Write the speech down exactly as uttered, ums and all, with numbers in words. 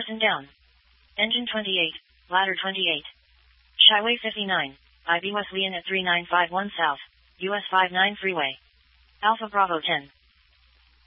Person down. Engine twenty-eight, ladder twenty-eight. Skyway fifty-nine, I B Wesleyan at three nine five one South, U S fifty-nine Freeway. Alpha Bravo ten.